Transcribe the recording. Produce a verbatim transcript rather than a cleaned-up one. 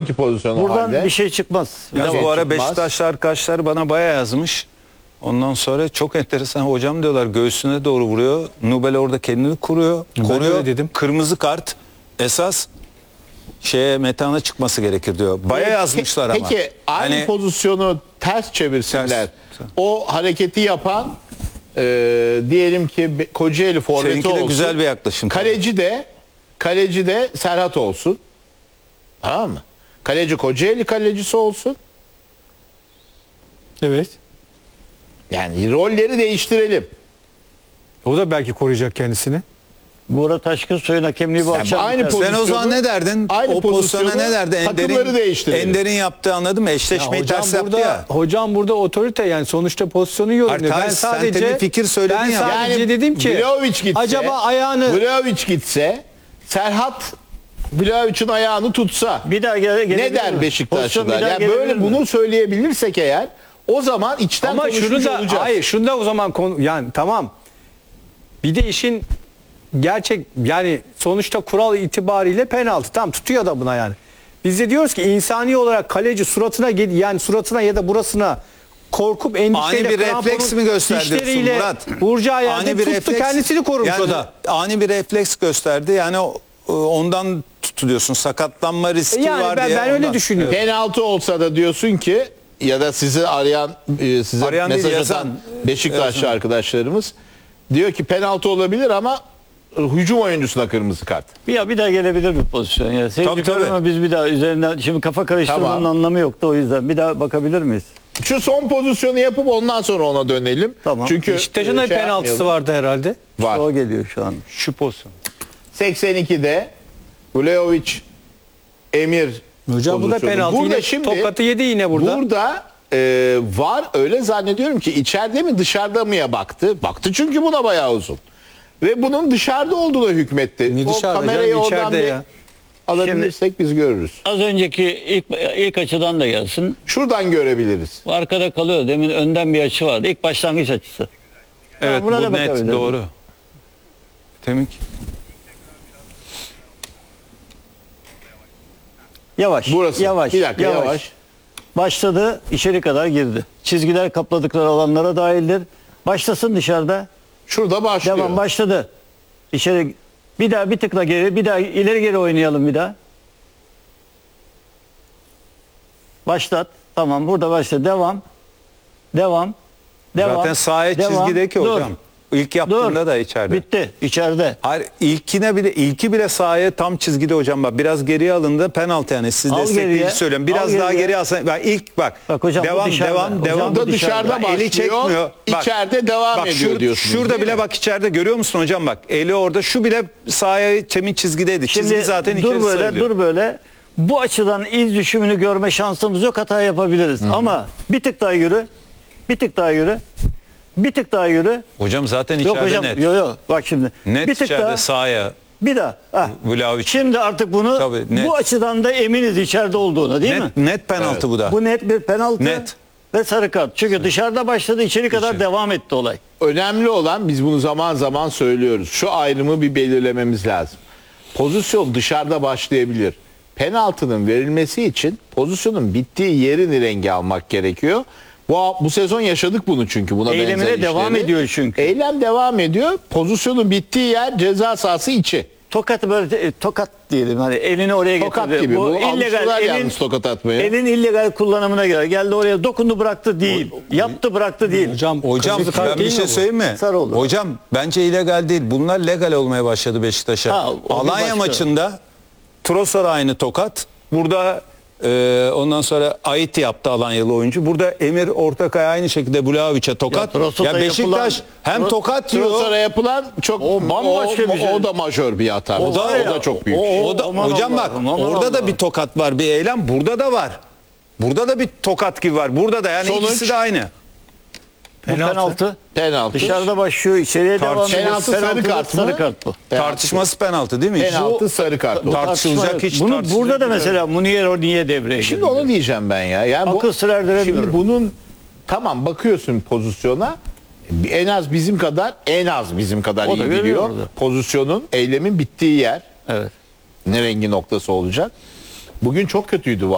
görüntü pozisyonu Buradan halde. bir şey çıkmaz. Ya Tamam. bu ara Çıkmaz. Beşiktaşlı arkadaşlar bana bayağı yazmış. Ondan sonra çok enteresan, hocam diyorlar göğsüne doğru vuruyor. Nubel orada kendini kuruyor, koruyor. öyle dedim. Kırmızı kart esas şeye Metehan'a çıkması gerekir diyor. Bayağı yazmışlar ama. Peki aynı Hani pozisyonu ters çevirsinler. Ters. O hareketi yapan e, diyelim ki Be- Kocaeli forveti seninki de olsun. güzel bir yaklaşım. Kaleci de kaleci de Serhat olsun. Tamam mı? Kaleci Kocaeli kalecisi olsun. Evet. Yani rolleri değiştirelim. O da belki koruyacak kendisini. Buğra Taşkınsoy'un hakemliği bu Yani akşam. aynı biter. pozisyonu- Sen o zaman ne derdin? Aynı o pozisyona pozisyonu ne derdin? takımları değiştirelim. Ender'in yaptığı, anladın mı? Eşleşmeyi hocam ters yaptı burada ya. hocam burada otorite, yani sonuçta pozisyonu yorumluyor. Hayır, Ben sen sadece tabii fikir söyledin ben ya. sadece Yani dedim ki Vlahovic gitse, acaba ayağını Vlahovic gitse, Serhat Vlahovic'in ayağını tutsa Bir daha gele, ne gelebilir der mi? Pozisyon Beşiktaşlılar? bir daha Yani gelebilir böyle mi? bunu söyleyebilirsek eğer o zaman içten ama konuşmuş şunu da olacağız. hayır şunu da o zaman konu, yani tamam. Bir de işin gerçek, yani sonuçta kural itibariyle penaltı. Tam tutuyor da buna yani. Biz de diyoruz ki insani olarak kaleci suratına gel- yani suratına ya da burasına korkup endişeyle Ani bir kramponun refleks mi gösterdi dişleriyle Murat? vuracağı yerde Ani bir tuttu, refleks, kendisini korumuş yani o da. Ani bir refleks gösterdi. Yani o- ondan tutuluyorsun. Sakatlanma riski Yani var ben, diye. ben öyle ondan. düşünüyorum. Penaltı olsa da diyorsun ki ya da sizi arayan e, size Arayan değil, mesaj yazan. atan Beşiktaşlı arkadaşlarımız diyor ki penaltı olabilir ama hücum oyuncusuna kırmızı kart. Bir, bir daha gelebilir bir pozisyon. Ya. Seyirci Tabii, tabii. ama biz bir daha üzerinden şimdi kafa karıştırmanın Tamam. anlamı yoktu, o yüzden bir daha bakabilir miyiz? Şu son pozisyonu yapıp ondan sonra ona dönelim. Tamam. Çünkü Beşiktaş'ın da e, şey penaltısı yapmayalım. vardı herhalde. Var. O geliyor şu an. Şu pozisyon. seksen ikide Vlahovic Emir Hocam bu da pozisyonu. penaltı. Burada Yine şimdi tokatı yedi yine burada. Burada e, var öyle zannediyorum ki içeride mi dışarıda mıya baktı. Baktı çünkü buna bayağı uzun. Ve bunun dışarıda olduğuna hükmetti. Ne O dışarıda kamerayı canım, oradan içeride bir ya. alabilirsek biz görürüz. Az önceki ilk, ilk açıdan da gelsin. Şuradan görebiliriz. Arkada kalıyor. Demin önden bir açı vardı. İlk başlangıç açısı. Evet, buna da bu net, bakabilirim. doğru. Temik. Yavaş. Burası. Yavaş. Bir dakika yavaş. Başladı, içeri kadar girdi. Çizgiler kapladıkları alanlara dahildir. Başlasın dışarıda. Şurada başlıyor. Devam, başladı. İçeri bir daha bir tıkla geri, bir daha ileri geri oynayalım bir daha. Başlat. Tamam, burada başla. Devam. Devam. Devam. Zaten sahaya Devam. çizgideki Dur. hocam. İlk yaptığında Dur. da içeride. Bitti. İçeride. Hayır, ilkine bile ilki bile sahaya tam çizgide hocam, bak biraz geriye alındı, penaltı yani, siz Al destekleyici geriye, söylüyorum. al Biraz daha geriye. geriye alsan, bak ilk bak. Bak hocam, bu devam dışarıda. devam Hocam, devam. bu Burada dışarıda Bak, başlıyor. eli çekmiyor. Bak, içeride devam bak, ediyor şur- diyorsunuz. Şurada değil bile mi? bak, içeride görüyor musun hocam, bak eli orada, şu bile sahaya temin çizgideydi. Çizgi Şimdi zaten dur içeri böyle, sayılıyor. dur böyle. Bu açıdan iz düşümünü görme şansımız yok, hata yapabiliriz. Ama bir tık daha yürü. Bir tık daha yürü. Bir tık daha yürü. Hocam zaten Yok içeride hocam, net. yok yok. Bak şimdi. Net bir tık içeride daha. sahaya. Bir daha. Ah. Vlahovic. Şimdi artık bunu Tabii, net. bu açıdan da eminiz içeride olduğuna, değil mi? Net, net penaltı bu da. Bu net bir penaltı Net. ve sarı kart. Çünkü dışarıda başladı, içeri kadar devam etti olay. Önemli olan, biz bunu zaman zaman söylüyoruz. Şu ayrımı bir belirlememiz lazım. Pozisyon dışarıda başlayabilir. Penaltının verilmesi için pozisyonun bittiği yerin rengi almak gerekiyor. Bu, bu sezon yaşadık bunu çünkü. Buna Eylemine benzer devam işleri. ediyor çünkü. Eylem devam ediyor. Pozisyonun bittiği yer ceza sahası içi. Tokatı böyle e, tokat diyelim, hani elini oraya Tokat getirdi. gibi. Bu illegal, alıştılar elin, yalnız tokat atmaya. elin illegal kullanımına göre geldi oraya, dokundu bıraktı değil. Yaptı bıraktı değil. Hocam, Hocam kırmızı kart ben bir değil şey mi bu? söyleyeyim mi? Sarı olur. Hocam bence illegal değil. Bunlar legal olmaya başladı Beşiktaş'a. Ha, o bir Alanya başka. maçında Trossard aynı tokat. Burada e, ondan sonra Aiti yaptı Alanyalı oyuncu. Burada Emir Ortakay aynı şekilde Vlahovic'e tokat. Ya Ya, Trossard'a Beşiktaş yapılan- hem Tro- tokat yiyor. Trossard'a yapılan çok O bambaşka o, bir şey. o da majör bir hata. O, da, var ya, o da çok büyük. o- bir şey. O da, Aman hocam bak Allah'ım, aman orada da Allah'ım. bir tokat var, bir eylem. Burada da var. Burada da bir tokat gibi var. Burada da yani Sonuç? ikisi de aynı. Bu penaltı. Penaltı. Dışarıda başlıyor, içeriye devam ediyor. Penaltı, sarı Penaltı, kart mı? Sarı kart bu. Tartışması penaltı değil mi? Hiç? Penaltı, sarı kart. Bu- Tartışılacak, Tartışma- hiç Bunu tartışılacak burada da bir şey mesela Munier niye devreye Şimdi girdi? onu diyeceğim ben ya. Yani Akıl sır erdiremiyorum. Şimdi bunun tamam, bakıyorsun pozisyona, en az bizim kadar en az bizim kadar O iyi da görüyor biliyor orada. pozisyonun, eylemin bittiği yer Evet. ne rengi noktası olacak. Bugün çok kötüydü bu